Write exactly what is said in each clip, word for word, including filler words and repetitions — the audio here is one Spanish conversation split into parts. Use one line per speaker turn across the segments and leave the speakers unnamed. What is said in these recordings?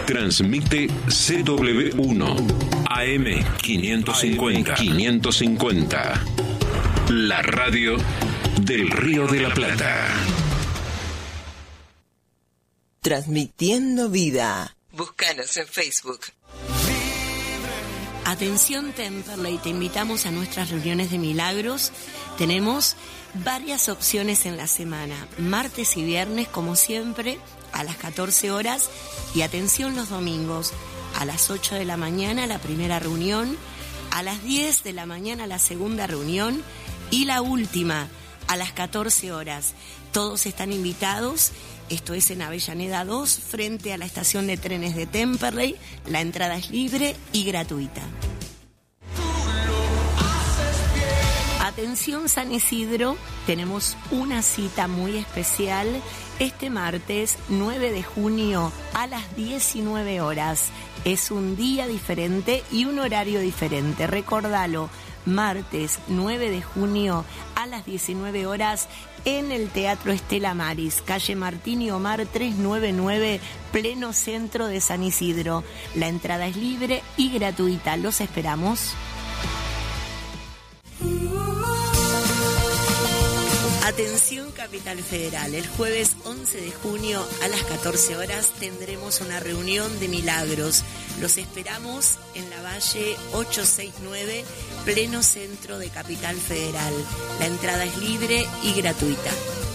Transmite C W uno A M quinientos cincuenta. quinientos cincuenta. La radio del Río de la Plata.
Transmitiendo vida. Búscanos en Facebook.
Atención Temperley, te invitamos a nuestras reuniones de milagros. Tenemos varias opciones en la semana, martes y viernes como siempre a las catorce horas, y atención los domingos a las ocho de la mañana la primera reunión, a las diez de la mañana la segunda reunión y la última a las catorce horas. Todos están invitados. Esto es en Avellaneda dos, frente a la estación de trenes de Temperley. La entrada es libre y gratuita. Atención San Isidro, tenemos una cita muy especial este martes nueve de junio a las diecinueve horas. Es un día diferente y un horario diferente, recordalo. Martes nueve de junio a las diecinueve horas en el Teatro Estela Maris, calle Martín y Omar trescientos noventa y nueve, pleno centro de San Isidro. La entrada es libre y gratuita. Los esperamos. Atención Capital Federal, el jueves once de junio a las catorce horas tendremos una reunión de milagros. Los esperamos en la Valle ochocientos sesenta y nueve, pleno centro de Capital Federal. La entrada es libre y gratuita.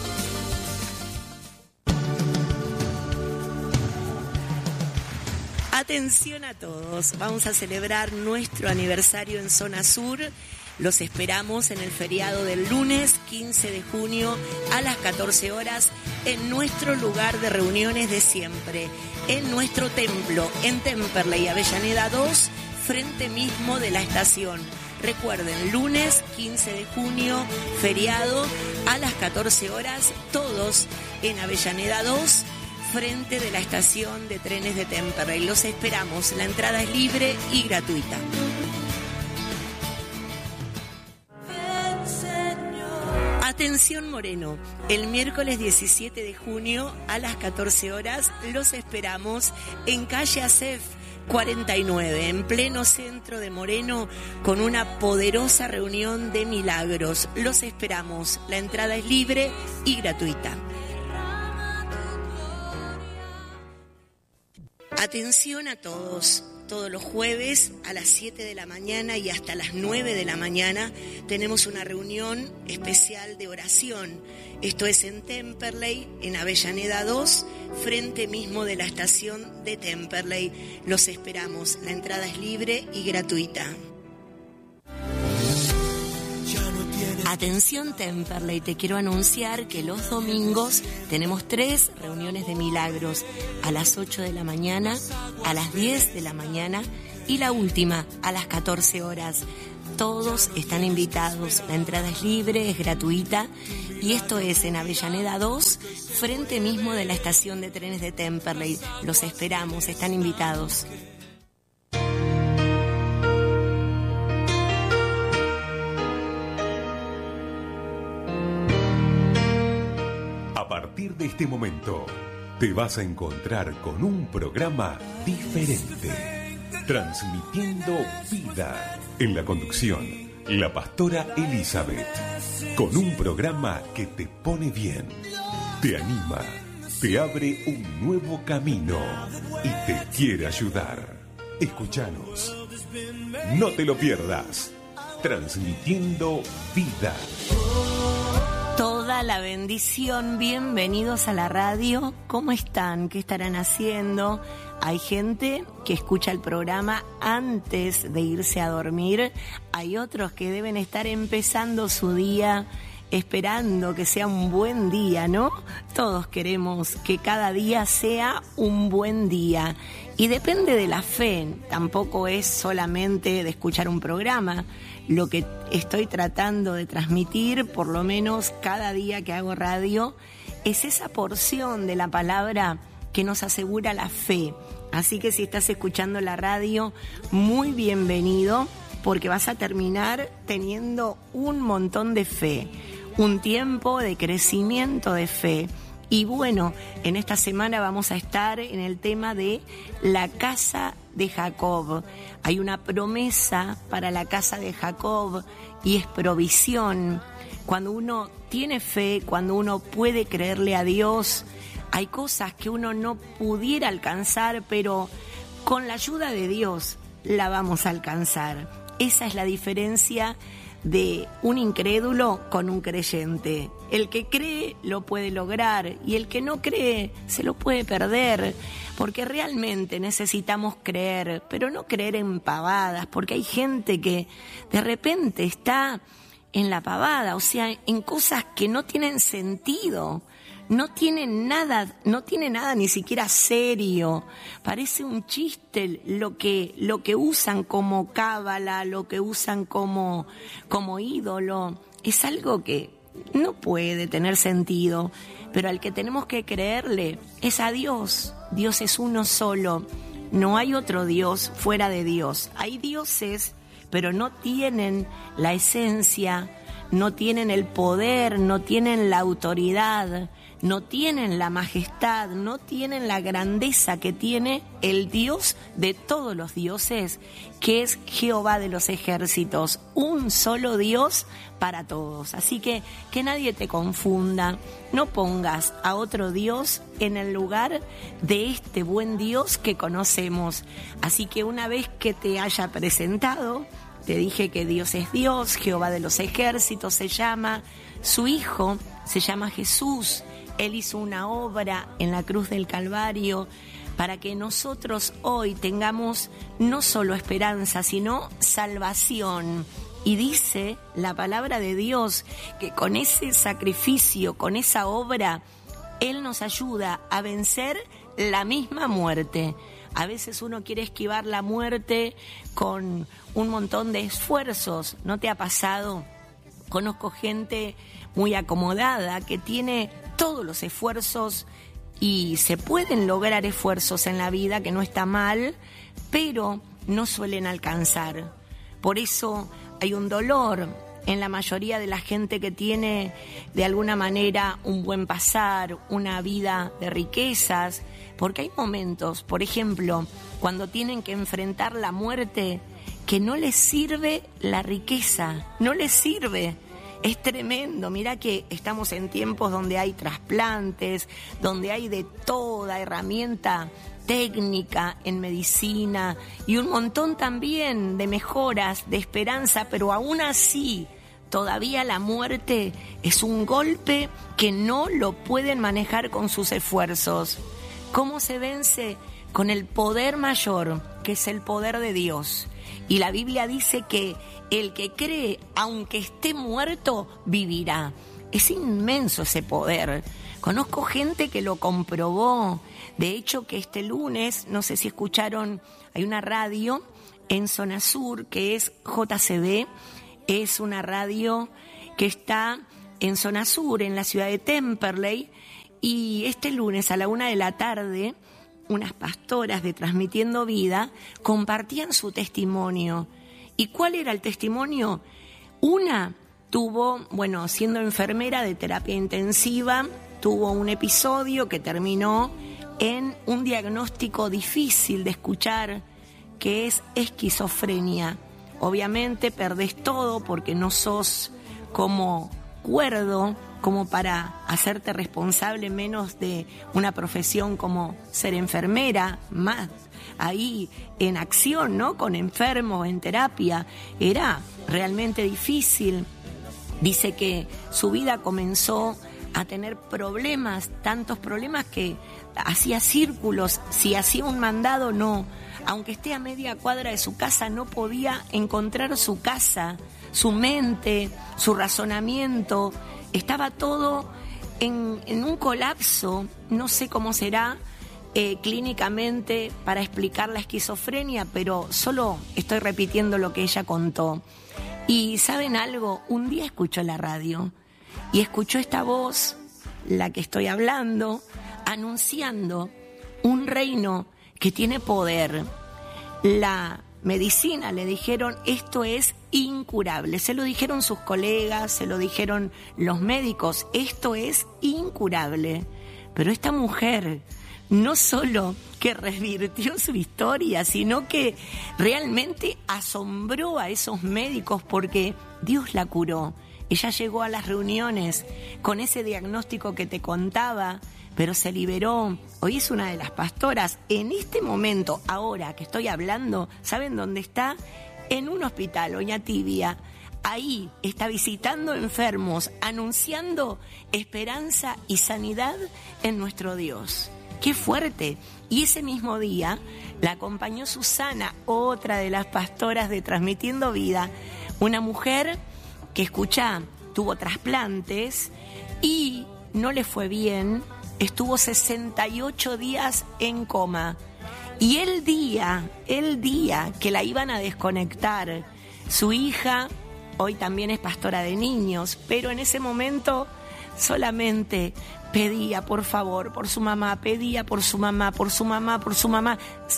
Atención a todos, vamos a celebrar nuestro aniversario en Zona Sur. Los esperamos en el feriado del lunes quince de junio a las catorce horas en nuestro lugar de reuniones de siempre, en nuestro templo, en Temperley, Avellaneda dos, frente mismo de la estación. Recuerden, lunes quince de junio, feriado, a las catorce horas, todos en Avellaneda dos, frente de la estación de trenes de Temperley. Los esperamos, la entrada es libre y gratuita. Atención Moreno, el miércoles diecisiete de junio a las catorce horas los esperamos en calle Acef cuarenta y nueve, en pleno centro de Moreno, con una poderosa reunión de milagros. Los esperamos, la entrada es libre y gratuita. Atención a todos. Todos los jueves a las siete de la mañana y hasta las nueve de la mañana tenemos una reunión especial de oración. Esto es en Temperley, en Avellaneda dos, frente mismo de la estación de Temperley. Los esperamos. La entrada es libre y gratuita. Atención Temperley, te quiero anunciar que los domingos tenemos tres reuniones de milagros, a las ocho de la mañana, a las diez de la mañana y la última a las catorce horas. Todos están invitados, la entrada es libre, es gratuita, y esto es en Avellaneda dos, frente mismo de la estación de trenes de Temperley. Los esperamos, están invitados.
A partir de este momento, te vas a encontrar con un programa diferente, transmitiendo vida. En la conducción, la pastora Elizabeth, con un programa que te pone bien, te anima, te abre un nuevo camino y te quiere ayudar. Escúchanos, no te lo pierdas, transmitiendo vida.
Toda la bendición, bienvenidos a la radio. ¿Cómo están? ¿Qué estarán haciendo? Hay gente que escucha el programa antes de irse a dormir. Hay otros que deben estar empezando su día, esperando que sea un buen día, ¿no? Todos queremos que cada día sea un buen día. Y depende de la fe, tampoco es solamente de escuchar un programa. Lo que estoy tratando de transmitir, por lo menos cada día que hago radio, es esa porción de la palabra que nos asegura la fe. Así que si estás escuchando la radio, muy bienvenido, porque vas a terminar teniendo un montón de fe, un tiempo de crecimiento de fe. Y bueno, en esta semana vamos a estar en el tema de la casa de Jacob. Hay una promesa para la casa de Jacob y es provisión. Cuando uno tiene fe, cuando uno puede creerle a Dios, hay cosas que uno no pudiera alcanzar, pero con la ayuda de Dios la vamos a alcanzar. Esa es la diferencia de un incrédulo con un creyente. El que cree lo puede lograr y el que no cree se lo puede perder, porque realmente necesitamos creer, pero no creer en pavadas, porque hay gente que de repente está en la pavada, o sea, en cosas que no tienen sentido. No tiene nada, no tiene nada ni siquiera serio. Parece un chiste lo que, lo que usan como cábala, lo que usan como, como ídolo. Es algo que no puede tener sentido, pero al que tenemos que creerle es a Dios. Dios es uno solo. No hay otro Dios fuera de Dios. Hay dioses, pero no tienen la esencia, no tienen el poder, no tienen la autoridad, no tienen la majestad, no tienen la grandeza que tiene el Dios de todos los dioses, que es Jehová de los ejércitos, un solo Dios para todos. Así que que nadie te confunda, no pongas a otro Dios en el lugar de este buen Dios que conocemos. Así que una vez que te haya presentado, te dije que Dios es Dios, Jehová de los ejércitos se llama, su Hijo se llama Jesús. Él hizo una obra en la cruz del Calvario para que nosotros hoy tengamos no solo esperanza, sino salvación. Y dice la palabra de Dios que con ese sacrificio, con esa obra, Él nos ayuda a vencer la misma muerte. A veces uno quiere esquivar la muerte con un montón de esfuerzos. ¿No te ha pasado? Conozco gente muy acomodada que tiene todos los esfuerzos y se pueden lograr esfuerzos en la vida, que no está mal, pero no suelen alcanzar. Por eso hay un dolor en la mayoría de la gente que tiene de alguna manera un buen pasar, una vida de riquezas, porque hay momentos, por ejemplo, cuando tienen que enfrentar la muerte, que no les sirve la riqueza, no les sirve. Es tremendo, mira que estamos en tiempos donde hay trasplantes, donde hay de toda herramienta técnica en medicina y un montón también de mejoras, de esperanza, pero aún así todavía la muerte es un golpe que no lo pueden manejar con sus esfuerzos. ¿Cómo se vence? Con el poder mayor, que es el poder de Dios. Y la Biblia dice que el que cree, aunque esté muerto, vivirá. Es inmenso ese poder. Conozco gente que lo comprobó. De hecho, que este lunes, no sé si escucharon, hay una radio en Zona Sur que es J C B. Es una radio que está en Zona Sur, en la ciudad de Temperley. Y este lunes a la una de la tarde, unas pastoras de Transmitiendo Vida compartían su testimonio. ¿Y cuál era el testimonio? Una tuvo, bueno, siendo enfermera de terapia intensiva, tuvo un episodio que terminó en un diagnóstico difícil de escuchar, que es esquizofrenia. Obviamente perdés todo porque no sos como cuerdo, como para hacerte responsable menos de una profesión como ser enfermera, más ahí en acción, ¿no? Con enfermos, en terapia. Era realmente difícil. Dice que su vida comenzó a tener problemas, tantos problemas que hacía círculos. Si hacía un mandado, no. Aunque esté a media cuadra de su casa, no podía encontrar su casa, su mente, su razonamiento. Estaba todo en, en un colapso. No sé cómo será eh, clínicamente para explicar la esquizofrenia, pero solo estoy repitiendo lo que ella contó. Y ¿saben algo? Un día escuchó la radio y escuchó esta voz, la que estoy hablando, anunciando un reino que tiene poder. La medicina le dijeron, esto es incurable. Se lo dijeron sus colegas, se lo dijeron los médicos, esto es incurable. Pero esta mujer no solo que revirtió su historia, sino que realmente asombró a esos médicos porque Dios la curó. Ella llegó a las reuniones con ese diagnóstico que te contaba, pero se liberó. Hoy es una de las pastoras. En este momento, ahora que estoy hablando, ¿saben dónde está? En un hospital, Oña Tibia. Ahí está visitando enfermos, anunciando esperanza y sanidad en nuestro Dios. ¡Qué fuerte! Y ese mismo día la acompañó Susana, otra de las pastoras de Transmitiendo Vida, una mujer que, escuchá, tuvo trasplantes y no le fue bien, estuvo sesenta y ocho días en coma. Y el día, el día que la iban a desconectar, su hija, hoy también es pastora de niños, pero en ese momento solamente pedía por favor, por su mamá, pedía por su mamá, por su mamá, por su mamá.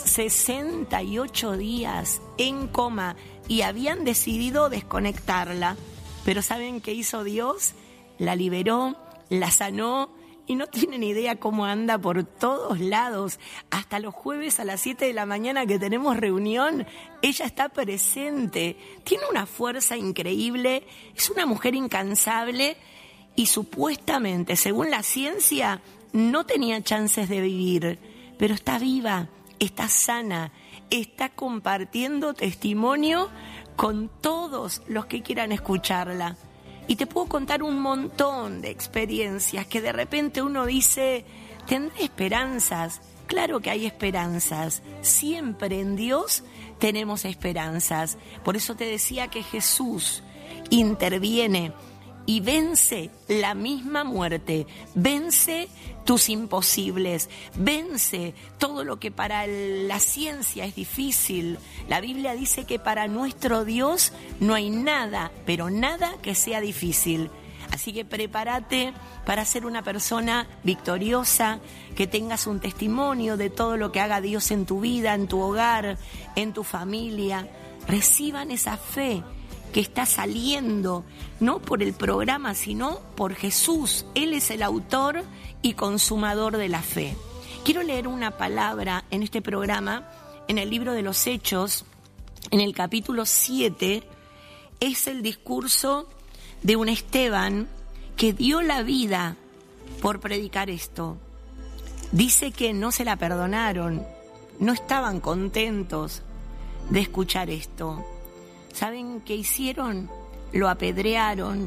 sesenta y ocho días en coma y habían decidido desconectarla. Pero ¿saben qué hizo Dios? La liberó, la sanó y no tienen idea cómo anda por todos lados. Hasta los jueves a las siete de la mañana que tenemos reunión, ella está presente. Tiene una fuerza increíble, es una mujer incansable y supuestamente, según la ciencia, no tenía chances de vivir. Pero está viva, está sana, está compartiendo testimonio con todos los que quieran escucharla. Y te puedo contar un montón de experiencias que de repente uno dice, ¿tendré esperanzas? Claro que hay esperanzas. Siempre en Dios tenemos esperanzas. Por eso te decía que Jesús interviene y vence la misma muerte, vence tus imposibles, vence todo lo que para la ciencia es difícil. La Biblia dice que para nuestro Dios no hay nada, pero nada que sea difícil. Así que prepárate para ser una persona victoriosa, que tengas un testimonio de todo lo que haga Dios en tu vida, en tu hogar, en tu familia. Reciban esa fe que está saliendo, no por el programa, sino por Jesús. Él es el autor y consumador de la fe. Quiero leer una palabra en este programa, en el libro de los Hechos, en el capítulo siete, es el discurso de un Esteban que dio la vida por predicar esto. Dice que no se la perdonaron, no estaban contentos de escuchar esto. ¿Saben qué hicieron? Lo apedrearon,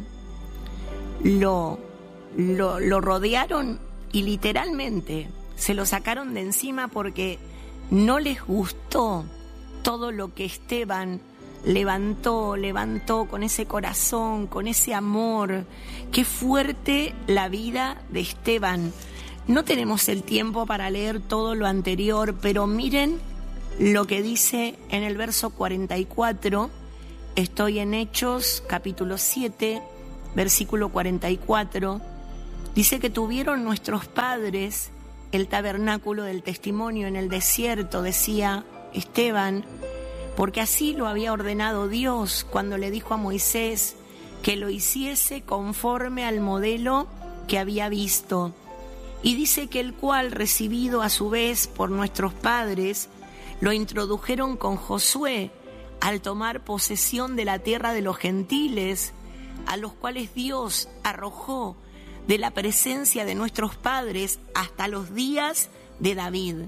lo, lo, lo rodearon y literalmente se lo sacaron de encima porque no les gustó todo lo que Esteban levantó, levantó con ese corazón, con ese amor. Qué fuerte la vida de Esteban. No tenemos el tiempo para leer todo lo anterior, pero miren lo que dice en el verso cuarenta y cuatro. Estoy en Hechos, capítulo siete, versículo cuarenta y cuatro. Dice que tuvieron nuestros padres el tabernáculo del testimonio en el desierto, decía Esteban, porque así lo había ordenado Dios cuando le dijo a Moisés que lo hiciese conforme al modelo que había visto. Y dice que el cual, recibido a su vez por nuestros padres, lo introdujeron con Josué, al tomar posesión de la tierra de los gentiles, a los cuales Dios arrojó de la presencia de nuestros padres hasta los días de David.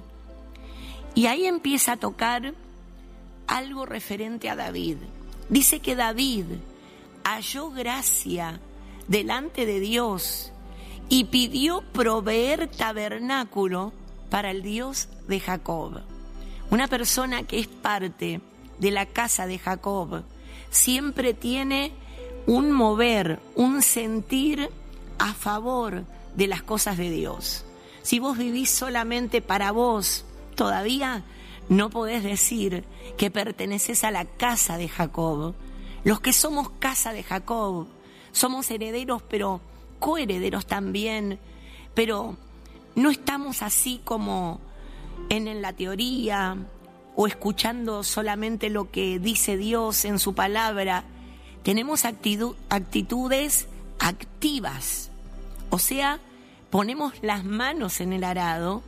Y ahí empieza a tocar algo referente a David. Dice que David halló gracia delante de Dios y pidió proveer tabernáculo para el Dios de Jacob. Una persona que es parte de la casa de Jacob siempre tiene un mover, un sentir a favor de las cosas de Dios. Si vos vivís solamente para vos, todavía no podés decir que perteneces a la casa de Jacob. Los que somos casa de Jacob somos herederos, pero coherederos también, pero no estamos así como en, en la teoría o escuchando solamente lo que dice Dios en su palabra. Tenemos actitud, actitudes activas, o sea, ponemos las manos en el arado,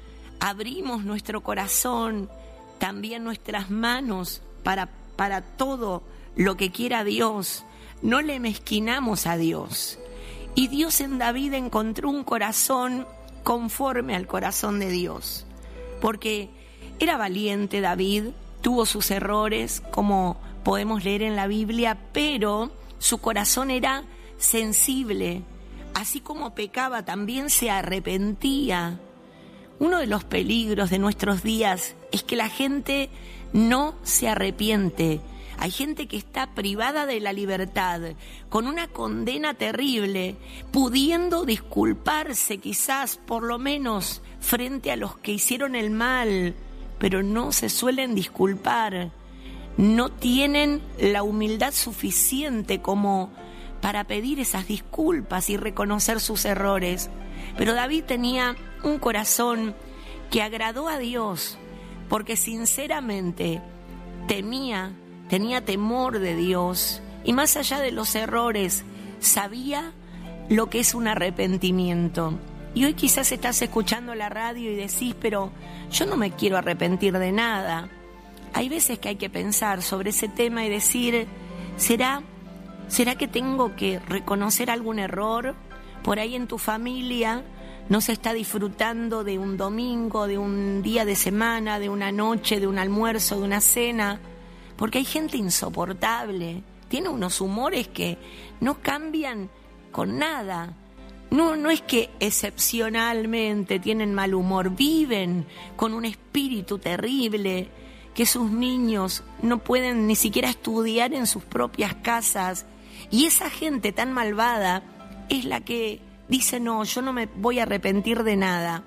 abrimos nuestro corazón, también nuestras manos para, para todo lo que quiera Dios, no le mezquinamos a Dios. Y Dios en David encontró un corazón conforme al corazón de Dios, porque era valiente David, tuvo sus errores, como podemos leer en la Biblia, pero su corazón era sensible, así como pecaba, también se arrepentía. Uno de los peligros de nuestros días es que la gente no se arrepiente. Hay gente que está privada de la libertad, con una condena terrible, pudiendo disculparse quizás por lo menos frente a los que hicieron el mal, pero no se suelen disculpar. No tienen la humildad suficiente como para pedir esas disculpas y reconocer sus errores. Pero David tenía un corazón que agradó a Dios, porque sinceramente temía, tenía temor de Dios, y más allá de los errores, sabía lo que es un arrepentimiento. Y hoy quizás estás escuchando la radio y decís, pero yo no me quiero arrepentir de nada. Hay veces que hay que pensar sobre ese tema y decir, ¿será, será que tengo que reconocer algún error? Por ahí en tu familia no se está disfrutando de un domingo, de un día de semana, de una noche, de un almuerzo, de una cena, porque hay gente insoportable, tiene unos humores que no cambian con nada. No, no es que excepcionalmente tienen mal humor, viven con un espíritu terrible, que sus niños no pueden ni siquiera estudiar en sus propias casas, y esa gente tan malvada es la que dice, no, yo no me voy a arrepentir de nada.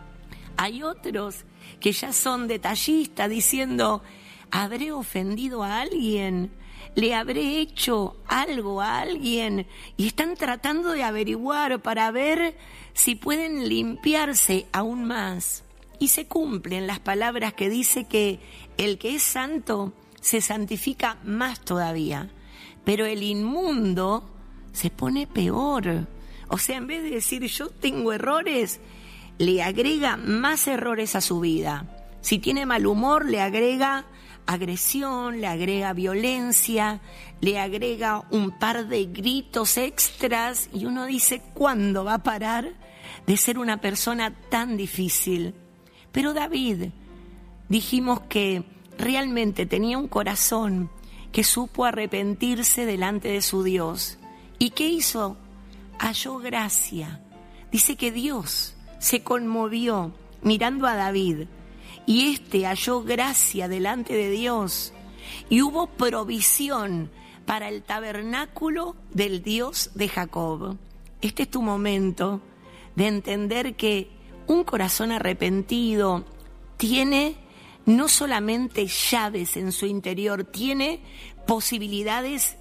Hay otros que ya son detallistas diciendo, ¿habré ofendido a alguien? ¿Le habré hecho algo a alguien? Y están tratando de averiguar para ver si pueden limpiarse aún más. Y se cumplen las palabras que dice que el que es santo se santifica más todavía, pero el inmundo se pone peor. O sea, en vez de decir yo tengo errores, le agrega más errores a su vida. Si tiene mal humor, le agrega agresión, le agrega violencia, le agrega un par de gritos extras, y uno dice, ¿cuándo va a parar de ser una persona tan difícil? Pero David, dijimos que realmente tenía un corazón que supo arrepentirse delante de su Dios. ¿Y qué hizo? Halló gracia. Dice que Dios se conmovió mirando a David, y éste halló gracia delante de Dios, y hubo provisión para el tabernáculo del Dios de Jacob. Este es tu momento de entender que un corazón arrepentido tiene no solamente llaves en su interior, tiene posibilidades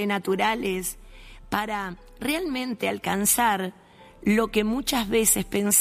sobrenaturales para realmente alcanzar lo que muchas veces pensamos